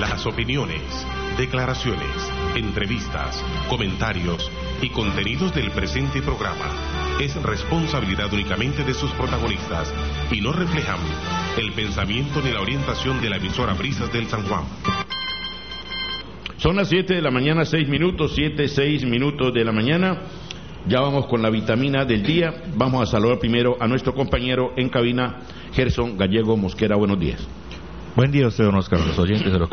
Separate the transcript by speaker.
Speaker 1: Las opiniones, declaraciones, entrevistas, comentarios y contenidos del presente programa es responsabilidad únicamente de sus protagonistas y no reflejan el pensamiento ni la orientación de la emisora Brisas del San Juan.
Speaker 2: Son las 7 de la mañana, 6 minutos, 6 minutos de la mañana. Ya vamos con la vitamina del día. Vamos a saludar primero a nuestro compañero en cabina, Gerson Gallego Mosquera. Buenos días.
Speaker 3: Buen día a usted, don Oscar, los oyentes de los